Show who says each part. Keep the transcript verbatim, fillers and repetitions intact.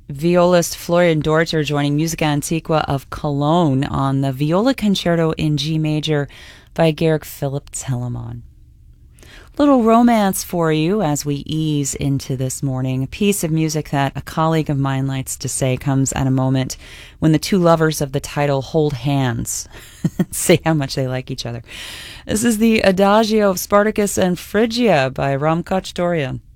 Speaker 1: violist Florian Dorter joining Musica Antiqua of Cologne on the Viola Concerto in G major by Georg Philipp Telemann. Little romance for you as we ease into this morning. A piece of music that a colleague of mine likes to say comes at a moment when the two lovers of the title hold hands and say how much they like each other. This is the Adagio of Spartacus and Phrygia by Ram Kachdorian.